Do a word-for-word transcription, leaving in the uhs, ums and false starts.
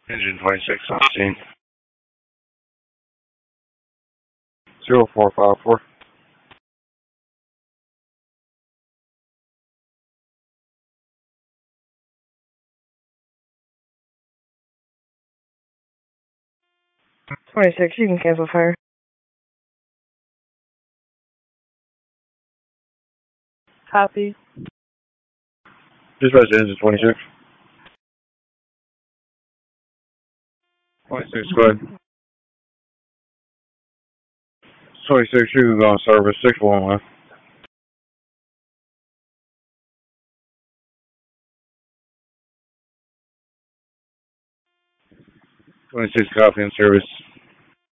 Engine twenty-six sixteen. zero four five four. twenty-six, you can cancel fire. Copy. Dispatch engine twenty-six. twenty-six, go ahead. twenty-six, you can go on service six one one. twenty-six, copy in service.